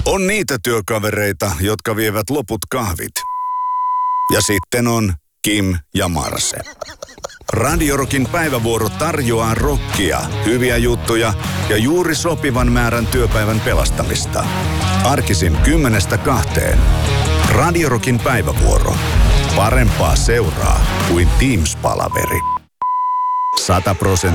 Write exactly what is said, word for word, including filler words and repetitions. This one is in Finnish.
On niitä työkavereita, jotka vievät loput kahvit. Ja sitten on Kim ja Marse. Radio Rockin päivävuoro tarjoaa rockia, hyviä juttuja ja juuri sopivan määrän työpäivän pelastamista. Arkisin kymmenestä kahteen. Radio Rockin päivävuoro. Parempaa seuraa kuin Teams-palaveri. Sata prosenttia